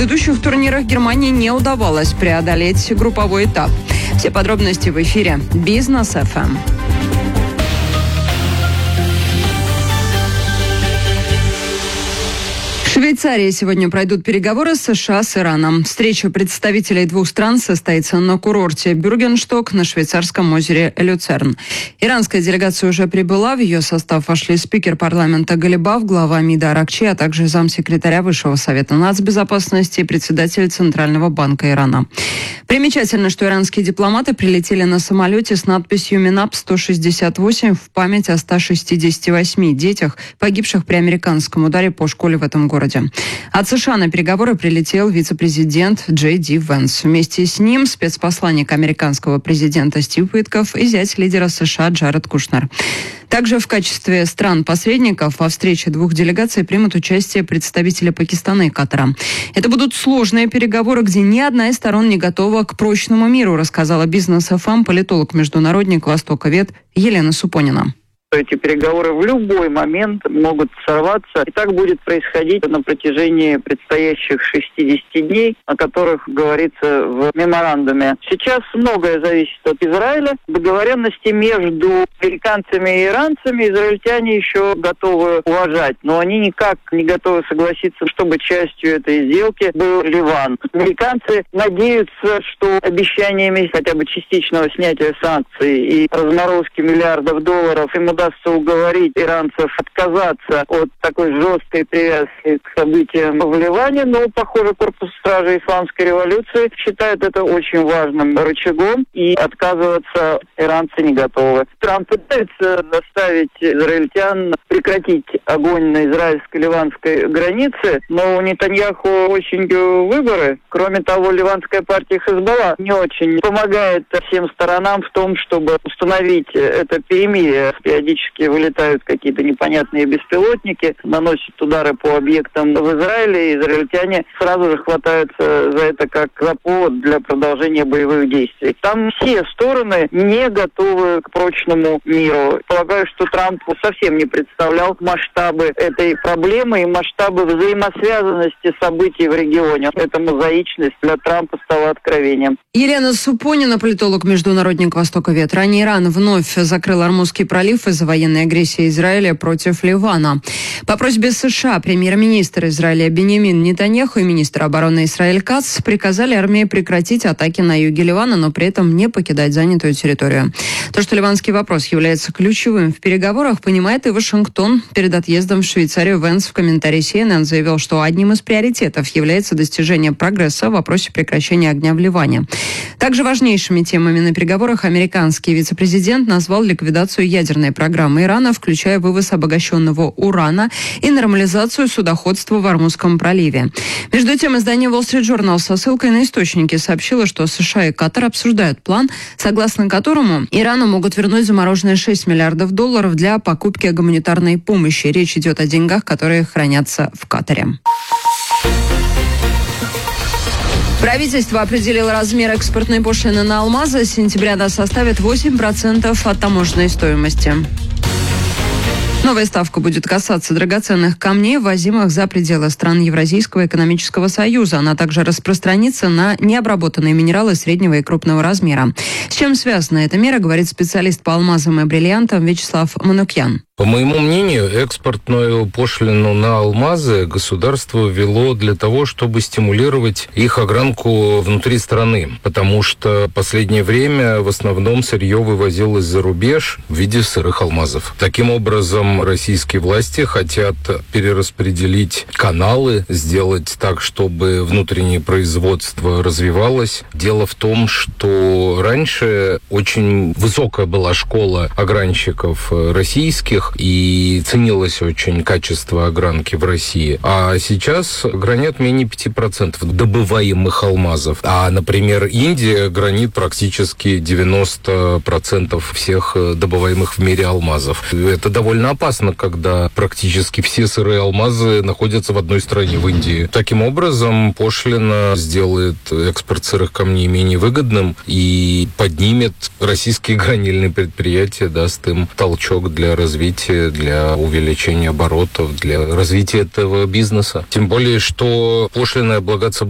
предыдущих турнирах Германии не удавалось преодолеть групповой этап. Все подробности в эфире «Бизнес ФМ». В Швейцарии сегодня пройдут переговоры США с Ираном. Встреча представителей двух стран состоится на курорте Бюргеншток на швейцарском озере Люцерн. Иранская делегация уже прибыла. В ее состав вошли спикер парламента Галибаф, глава МИДа Аракчи, а также замсекретаря Высшего совета нацбезопасности и председатель Центрального банка Ирана. Примечательно, что иранские дипломаты прилетели на самолете с надписью «Минап-168» в память о 168 детях, погибших при американском ударе по школе в этом городе. От США на переговоры прилетел вице-президент Джей Ди Венс. Вместе с ним спецпосланник американского президента Стив Уитков и зять лидера США Джаред Кушнер. Также в качестве стран-посредников во встрече двух делегаций примут участие представители Пакистана и Катара. Это будут сложные переговоры, где ни одна из сторон не готова к прочному миру, рассказала «Бизнес ФМ» политолог-международник, востоковед Елена Супонина. Эти переговоры в любой момент могут сорваться. И так будет происходить на протяжении предстоящих 60 дней, о которых говорится в меморандуме. Сейчас многое зависит от Израиля. Договоренности между американцами и иранцами израильтяне еще готовы уважать. Но они никак не готовы согласиться, чтобы частью этой сделки был Ливан. Американцы надеются, что обещаниями хотя бы частичного снятия санкций и разморозки миллиардов долларов им удастся уговорить иранцев отказаться от такой жесткой привязки к событиям в Ливане, но, похоже, корпус стражи исламской революции считает это очень важным рычагом, и отказываться иранцы не готовы. Трамп пытается заставить израильтян прекратить огонь на израильско-ливанской границе, но у Нетаньяху очень выборы. Кроме того, ливанская партия Хезболла не очень помогает всем сторонам в том, чтобы установить это перемирие. Периодически вылетают какие-то непонятные беспилотники, наносят удары по объектам в Израиле, и израильтяне сразу же хватаются за это как за повод для продолжения боевых действий. Там все стороны не готовы к прочному миру. Полагаю, что Трамп совсем не представлял масштабы этой проблемы и масштабы взаимосвязанности событий в регионе. Эта мозаичность для Трампа стала откровением. Елена Супонина, политолог-международник, востоковед. Ранее Иран вновь закрыл Ормузский пролив из-за военной агрессии Израиля против Ливана. По просьбе США премьер-министр Израиля Биньямин Нетаньяху и министр обороны Исраэль Кац приказали армии прекратить атаки на юге Ливана, но при этом не покидать занятую территорию. То, что ливанский вопрос является ключевым в переговорах, понимает и Вашингтон. Перед отъездом в Швейцарию Венс в комментарии CNN заявил, что одним из приоритетов является достижение прогресса в вопросе прекращения огня в Ливане. Также важнейшими темами на переговорах американский вице-президент назвал ликвидацию ядерной программы Ирана, включая вывоз обогащенного урана и нормализацию судоходства в Ормузском проливе. Между тем, издание Wall Street Journal со ссылкой на источники сообщило, что США и Катар обсуждают план, согласно которому Ирану могут вернуть замороженные $6 миллиардов для покупки гуманитарной помощи. Речь идет о деньгах, которые хранятся в Катаре. Правительство определило размер экспортной пошлины на алмазы. С сентября она составит 8% от таможенной стоимости. Новая ставка будет касаться драгоценных камней, ввозимых за пределы стран Евразийского экономического союза. Она также распространится на необработанные минералы среднего и крупного размера. С чем связана эта мера, говорит специалист по алмазам и бриллиантам Вячеслав Манукян. По моему мнению, экспортную пошлину на алмазы государство ввело для того, чтобы стимулировать их огранку внутри страны, потому что в последнее время в основном сырье вывозилось за рубеж в виде сырых алмазов. Таким образом, российские власти хотят перераспределить каналы, сделать так, чтобы внутреннее производство развивалось. Дело в том, что раньше очень высокая была школа огранщиков российских, и ценилось очень качество огранки в России. А сейчас гранят менее 5% добываемых алмазов. А, например, Индия гранит практически 90% всех добываемых в мире алмазов. Это довольно опасно, когда практически все сырые алмазы находятся в одной стране, в Индии. Таким образом, пошлина сделает экспорт сырых камней менее выгодным и поднимет российские гранильные предприятия, даст им толчок для развития, для увеличения оборотов, для развития этого бизнеса. Тем более, что пошлиной облагаться